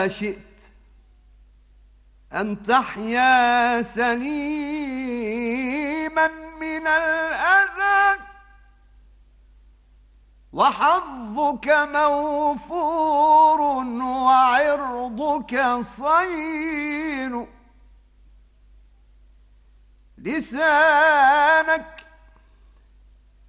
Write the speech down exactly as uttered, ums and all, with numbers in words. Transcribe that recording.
شئت أن تحيا سليما من الأذى، وحظك موفور وعرضك صين، لسان